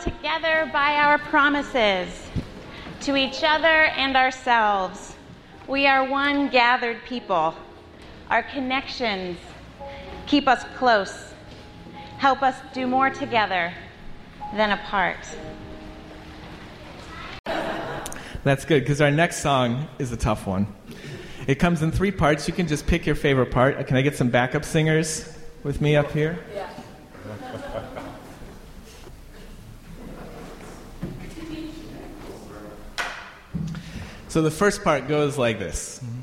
together by our promises to each other and ourselves. We are one gathered people. Our connections keep us close, help us do more together than apart. That's good, because our next song is a tough one. It comes in 3 parts. You can just pick your favorite part. Can I get some backup singers with me up here? Yeah. So the first part goes like this.